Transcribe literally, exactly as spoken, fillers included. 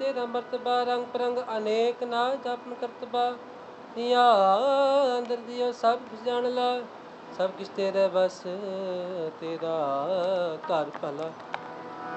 ਤੇਰਾ ਮਰਤਬਾ ਰੰਗ ਪਰੰਗ ਅਨੇਕ ਨਾ ਜਪਨ ਕਰਤਬਾ ਨੀਆ ਅੰਦਰ ਦਿਓ ਸਭ ਕੁਛ ਜਾਣ ਲਾ ਸਭ ਕੁਛ ਤੇਰੇ ਬਸ ਤੇਰਾ ਘਰ ਭਲਾ